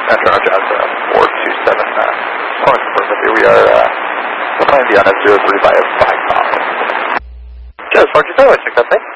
Toronto Jazz 427. Calling for here. We are planning to be on F03 by 5 knots. Jazz 427, 6 up,